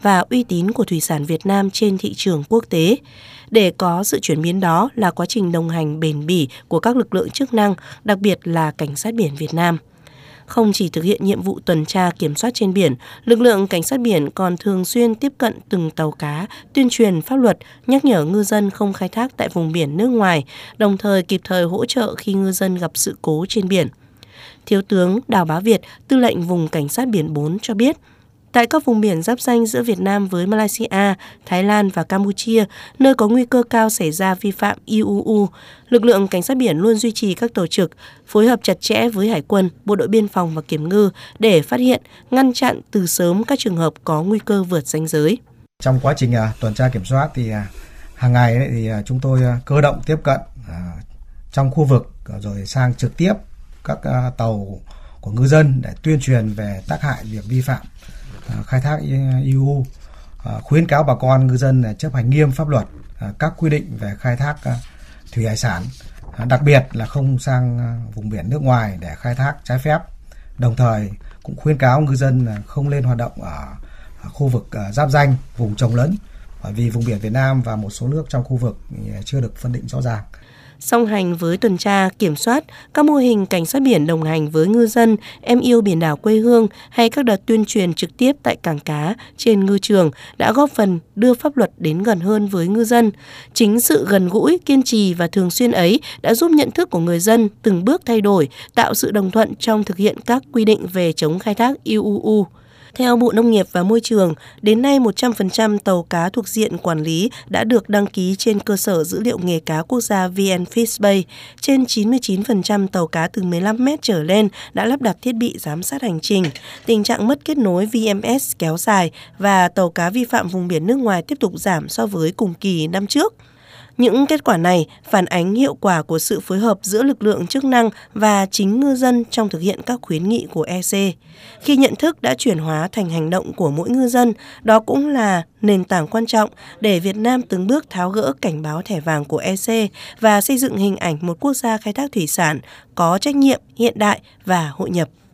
và uy tín của thủy sản Việt Nam trên thị trường quốc tế. Để có sự chuyển biến đó là quá trình đồng hành bền bỉ của các lực lượng chức năng, đặc biệt là Cảnh sát biển Việt Nam. Không chỉ thực hiện nhiệm vụ tuần tra kiểm soát trên biển, lực lượng cảnh sát biển còn thường xuyên tiếp cận từng tàu cá, tuyên truyền pháp luật, nhắc nhở ngư dân không khai thác tại vùng biển nước ngoài, đồng thời kịp thời hỗ trợ khi ngư dân gặp sự cố trên biển. Thiếu tướng Đào Bá Việt, Tư lệnh vùng Cảnh sát biển 4 cho biết, tại các vùng biển giáp ranh giữa Việt Nam với Malaysia, Thái Lan và Campuchia, nơi có nguy cơ cao xảy ra vi phạm IUU, lực lượng cảnh sát biển luôn duy trì các tổ trực, phối hợp chặt chẽ với Hải quân, Bộ đội Biên phòng và Kiểm ngư để phát hiện, ngăn chặn từ sớm các trường hợp có nguy cơ vượt ranh giới. Trong quá trình tuần tra kiểm soát thì hàng ngày thì chúng tôi cơ động tiếp cận trong khu vực rồi sang trực tiếp các tàu của ngư dân để tuyên truyền về tác hại việc vi phạm khai thác IUU, khuyến cáo bà con ngư dân chấp hành nghiêm pháp luật, các quy định về khai thác thủy hải sản, đặc biệt là không sang vùng biển nước ngoài để khai thác trái phép. Đồng thời cũng khuyến cáo ngư dân không lên hoạt động ở khu vực giáp ranh, vùng trồng lấn, bởi vì vùng biển Việt Nam và một số nước trong khu vực chưa được phân định rõ ràng. Song hành với tuần tra, kiểm soát, các mô hình cảnh sát biển đồng hành với ngư dân, em yêu biển đảo quê hương hay các đợt tuyên truyền trực tiếp tại cảng cá, trên ngư trường đã góp phần đưa pháp luật đến gần hơn với ngư dân. Chính sự gần gũi, kiên trì và thường xuyên ấy đã giúp nhận thức của người dân từng bước thay đổi, tạo sự đồng thuận trong thực hiện các quy định về chống khai thác IUU. Theo Bộ Nông nghiệp và Môi trường, đến nay 100% tàu cá thuộc diện quản lý đã được đăng ký trên cơ sở dữ liệu nghề cá quốc gia VnFishBay. Trên 99% tàu cá từ 15 mét trở lên đã lắp đặt thiết bị giám sát hành trình. Tình trạng mất kết nối VMS kéo dài và tàu cá vi phạm vùng biển nước ngoài tiếp tục giảm so với cùng kỳ năm trước. Những kết quả này phản ánh hiệu quả của sự phối hợp giữa lực lượng chức năng và chính ngư dân trong thực hiện các khuyến nghị của EC. Khi nhận thức đã chuyển hóa thành hành động của mỗi ngư dân, đó cũng là nền tảng quan trọng để Việt Nam từng bước tháo gỡ cảnh báo thẻ vàng của EC và xây dựng hình ảnh một quốc gia khai thác thủy sản có trách nhiệm, hiện đại và hội nhập.